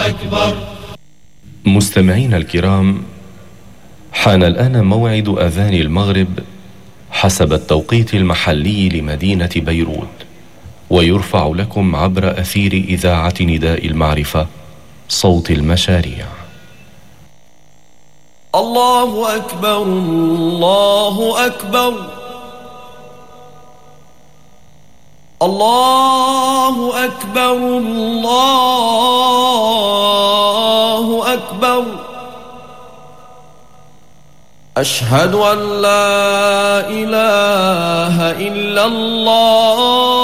أكبر. مستمعين الكرام، حان الآن موعد أذان المغرب حسب التوقيت المحلي لمدينة بيروت، ويرفع لكم عبر أثير إذاعة نداء المعرفة صوت المشاريع. الله أكبر الله أكبر الله أكبر الله أكبر. أشهد أن لا إله إلا الله